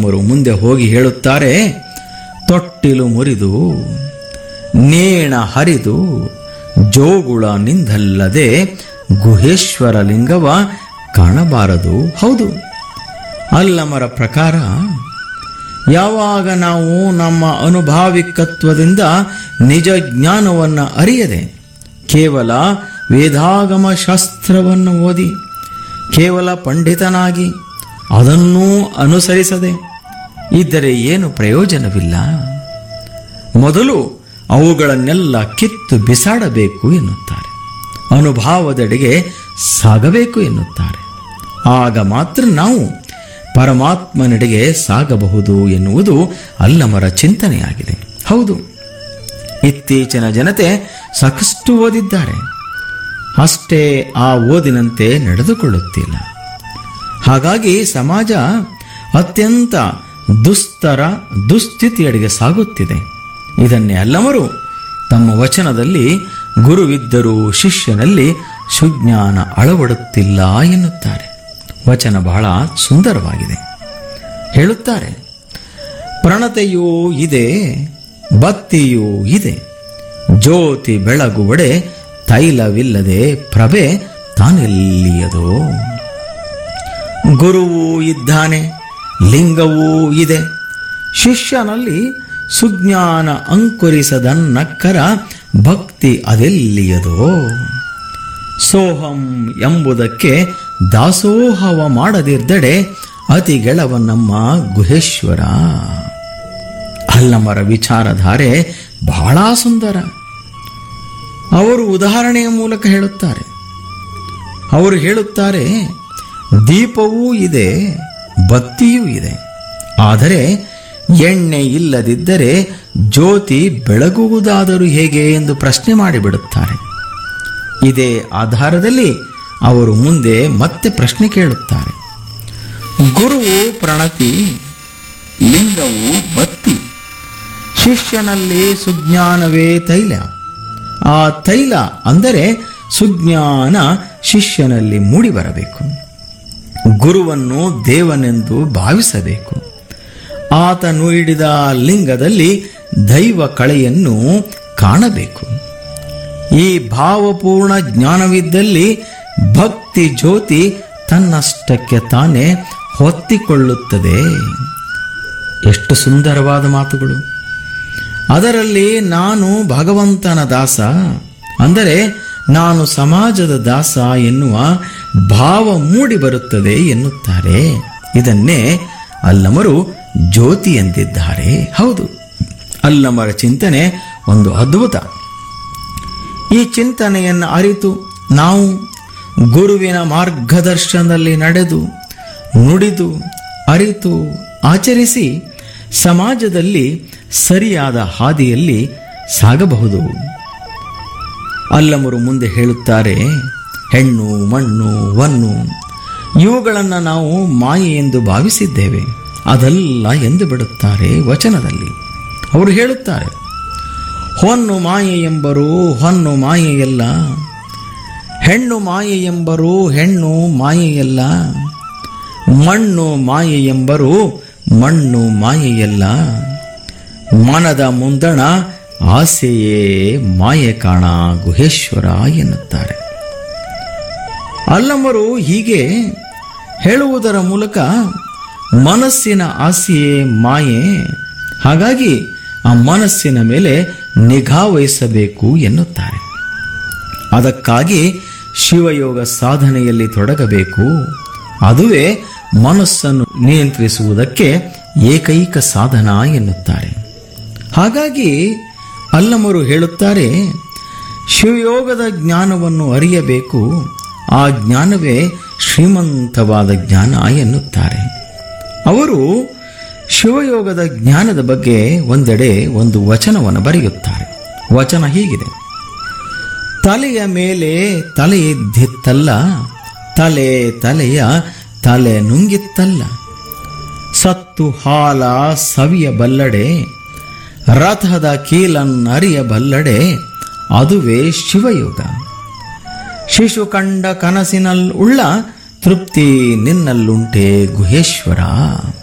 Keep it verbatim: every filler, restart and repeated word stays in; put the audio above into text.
ಅಲ್ಲಮ್ಮರು ಮುಂದೆ ಹೋಗಿ ಹೇಳುತ್ತಾರೆ, ತೊಟ್ಟಿಲು ಮುರಿದು ನೇಣ ಹರಿದು ಜೋಗುಳ ನಿಂದಲ್ಲದೆ ಗುಹೇಶ್ವರ ಲಿಂಗವ ಕಾಣಬಾರದು. ಹೌದು, ಅಲ್ಲಮರ ಪ್ರಕಾರ ಯಾವಾಗ ನಾವು ನಮ್ಮ ಅನುಭಾವಿಕತ್ವದಿಂದ ನಿಜ ಜ್ಞಾನವನ್ನು ಅರಿಯದೆ ಕೇವಲ ವೇದಾಗಮ ಶಾಸ್ತ್ರವನ್ನು ಓದಿ ಕೇವಲ ಪಂಡಿತನಾಗಿ ಅದನ್ನೂ ಅನುಸರಿಸದೆ ಇದ್ದರೆ ಏನು ಪ್ರಯೋಜನವಿಲ್ಲ. ಮೊದಲು ಅವುಗಳನ್ನೆಲ್ಲ ಕಿತ್ತು ಬಿಸಾಡಬೇಕು ಎನ್ನುತ್ತಾರೆ, ಅನುಭಾವದೆಡೆಗೆ ಸಾಗಬೇಕು ಎನ್ನುತ್ತಾರೆ. ಆಗ ಮಾತ್ರ ನಾವು ಪರಮಾತ್ಮನೆಡೆಗೆ ಸಾಗಬಹುದು ಎನ್ನುವುದು ಅಲ್ಲಮರ ಚಿಂತನೆಯಾಗಿದೆ. ಹೌದು, ಇತ್ತೀಚಿನ ಜನತೆ ಸಾಕಷ್ಟು ಓದಿದ್ದಾರೆ, ಅಷ್ಟೇ ಆ ಓದಿನಂತೆ ನಡೆದುಕೊಳ್ಳುತ್ತಿಲ್ಲ. ಹಾಗಾಗಿ ಸಮಾಜ ಅತ್ಯಂತ ದುಸ್ತರ ದುಸ್ಥಿತಿಯಡೆಗೆ ಸಾಗುತ್ತಿದೆ. ಇದನ್ನೇ ಅಲ್ಲಮರು ತಮ್ಮ ವಚನದಲ್ಲಿ ಗುರುವಿದ್ದರೂ ಶಿಷ್ಯನಲ್ಲಿ ಸುಜ್ಞಾನ ಅಳವಡುತ್ತಿಲ್ಲ ಎನ್ನುತ್ತಾರೆ. ವಚನ ಬಹಳ ಸುಂದರವಾಗಿದೆ. ಹೇಳುತ್ತಾರೆ, ಪ್ರಣತೆಯೂ ಇದೆ ಬತ್ತಿಯೂ ಇದೆ, ಜ್ಯೋತಿ ಬೆಳಗುವಡೆ ತೈಲವಿಲ್ಲದೆ ಪ್ರಭೆ ತಾನೆಲ್ಲಿಯದೋ. ಗುರುವೂ ಇದ್ದಾನೆ, ಲಿಂಗವೂ ಇದೆ, ಶಿಷ್ಯನಲ್ಲಿ ಸುಜ್ಞಾನ ಅಂಕುರಿಸದನ್ನಕ್ಕರ ಭಕ್ತಿ ಅದೆಲ್ಲಿಯದೋ. ಸೋಹಂ ಎಂಬುದಕ್ಕೆ ದಾಸೋಹವ ಮಾಡದಿರ್ದಡೆ ಅತಿಗೆಳವ ನಮ್ಮ ಗುಹೇಶ್ವರ. ಅಲ್ಲಮರ ವಿಚಾರಧಾರೆ ಬಹಳ ಸುಂದರ. ಅವರು ಉದಾಹರಣೆಯ ಮೂಲಕ ಹೇಳುತ್ತಾರೆ. ಅವರು ಹೇಳುತ್ತಾರೆ, ದೀಪವೂ ಇದೆ ಬತ್ತಿಯೂ ಇದೆ, ಆದರೆ ಎಣ್ಣೆ ಇಲ್ಲದಿದ್ದರೆ ಜ್ಯೋತಿ ಬೆಳಗುವುದಾದರೂ ಹೇಗೆ ಎಂದು ಪ್ರಶ್ನೆ ಮಾಡಿಬಿಡುತ್ತಾರೆ. ಇದೇ ಆಧಾರದಲ್ಲಿ ಅವರು ಮುಂದೆ ಮತ್ತೆ ಪ್ರಶ್ನೆ ಕೇಳುತ್ತಾರೆ. ಗುರುವು ಪ್ರಣತಿ, ಲಿಂಗವು ಬತ್ತಿ, ಶಿಷ್ಯನಲ್ಲಿ ಸುಜ್ಞಾನವೇ ತೈಲ. ಆ ತೈಲ ಅಂದರೆ ಸುಜ್ಞಾನ ಶಿಷ್ಯನಲ್ಲಿ ಮೂಡಿಬರಬೇಕು. ಗುರುವನ್ನು ದೇವನೆಂದು ಭಾವಿಸಬೇಕು. ಆತನು ಹಿಡಿದ ಲಿಂಗದಲ್ಲಿ ದೈವ ಕಳೆಯನ್ನು ಕಾಣಬೇಕು. ಈ ಭಾವಪೂರ್ಣ ಜ್ಞಾನವಿದ್ದಲ್ಲಿ ಭಕ್ತಿ ಜ್ಯೋತಿ ತನ್ನಷ್ಟಕ್ಕೆ ತಾನೇ ಹೊತ್ತಿಕೊಳ್ಳುತ್ತದೆ. ಎಷ್ಟು ಸುಂದರವಾದ ಮಾತುಗಳು! ಅದರಲ್ಲಿ ನಾನು ಭಗವಂತನ ದಾಸ, ಅಂದರೆ ನಾನು ಸಮಾಜದ ದಾಸ ಎನ್ನುವ ಭಾವ ಮೂಡಿ ಬರುತ್ತದೆ ಎನ್ನುತ್ತಾರೆ. ಇದನ್ನೇ ಅಲ್ಲಮರು ಜ್ಯೋತಿ ಎಂದಿದ್ದಾರೆ. ಹೌದು, ಅಲ್ಲಮರ ಚಿಂತನೆ ಒಂದು ಅದ್ಭುತ. ಈ ಚಿಂತನೆಯನ್ನು ಅರಿತು ನಾವು ಗುರುವಿನ ಮಾರ್ಗದರ್ಶನದಲ್ಲಿ ನಡೆದು ನುಡಿದು ಅರಿತು ಆಚರಿಸಿ ಸಮಾಜದಲ್ಲಿ ಸರಿಯಾದ ಹಾದಿಯಲ್ಲಿ ಸಾಗಬಹುದು. ಅಲ್ಲಮರು ಮುಂದೆ ಹೇಳುತ್ತಾರೆ, ಹೆಣ್ಣು ಮಣ್ಣು ವನ್ನು ಇವುಗಳನ್ನು ನಾವು ಮಾಯೆ ಎಂದು ಭಾವಿಸಿದ್ದೇವೆ, ಅದಲ್ಲ ಎಂದು ಬಿಡುತ್ತಾರೆ ವಚನದಲ್ಲಿ. ಅವರು ಹೇಳುತ್ತಾರೆ, ಹೊನ್ನು ಮಾಯೆ ಎಂಬರು ಹೊನ್ನು ಮಾಯೆಯಲ್ಲ, ಹೆಣ್ಣು ಮಾಯೆ ಎಂಬರು ಹೆಣ್ಣು ಮಾಯೆಯಲ್ಲ, ಮಣ್ಣು ಮಾಯೆ ಎಂಬರು ಮಣ್ಣು ಮಾಯೆಯಲ್ಲ, ಮನದ ಮುಂದಣ ಆಸೆಯೇ ಮಾಯೆ ಕಾಣ ಗುಹೇಶ್ವರ ಎನ್ನುತ್ತಾರೆ. ಅಲ್ಲಮರು ಹೀಗೆ ಹೇಳುವುದರ ಮೂಲಕ ಮನಸ್ಸಿನ ಆಸೆಯೇ ಮಾಯೆ, ಹಾಗಾಗಿ ಆ ಮನಸ್ಸಿನ ಮೇಲೆ ನಿಗಾ ವಹಿಸಬೇಕು ಎನ್ನುತ್ತಾರೆ. ಅದಕ್ಕಾಗಿ ಶಿವಯೋಗ ಸಾಧನೆಯಲ್ಲಿ ತೊಡಗಬೇಕು. ಅದುವೇ ಮನಸ್ಸನ್ನು ನಿಯಂತ್ರಿಸುವುದಕ್ಕೆ ಏಕೈಕ ಸಾಧನ ಎನ್ನುತ್ತಾರೆ. ಹಾಗಾಗಿ ಅಲ್ಲಮರು ಹೇಳುತ್ತಾರೆ, ಶಿವಯೋಗದ ಜ್ಞಾನವನ್ನು ಅರಿಯಬೇಕು, ಆ ಜ್ಞಾನವೇ ಶ್ರೀಮಂತವಾದ ಜ್ಞಾನ ಎನ್ನುತ್ತಾರೆ. ಅವರು ಶಿವಯೋಗದ ಜ್ಞಾನದ ಬಗ್ಗೆ ಒಂದೆಡೆ ಒಂದು ವಚನವನ್ನು ಬರೆಯುತ್ತಾರೆ. ವಚನ ಹೀಗಿದೆ: ತಲೆಯ ಮೇಲೆ ತಲೆ ಇದ್ದಿತ್ತಲ್ಲ, ತಲೆ ತಲೆಯ ತಲೆ ನುಂಗಿತ್ತಲ್ಲ, ಸತ್ತು ಹಾಲ ಸವಿಯ ಬಲ್ಲಡೆ, ರಥದ ಕೀಲನ್ನರಿಯ ಬಲ್ಲಡೆ, ಅದುವೇ ಶಿವಯೋಗ. ಶಿಶು ಕಂಡ ಕನಸಿನಲ್ಲುಳ್ಳ ತೃಪ್ತಿ ನಿನ್ನಲ್ಲುಂಟೆ ಗುಹೇಶ್ವರ.